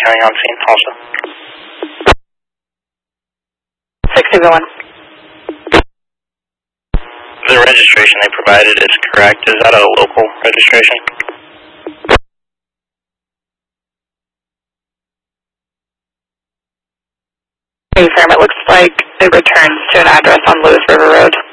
County on scene also. 661. The registration they provided is correct. Is that a local registration? Affirm. It looks like it returns to an address on Lewis River Road.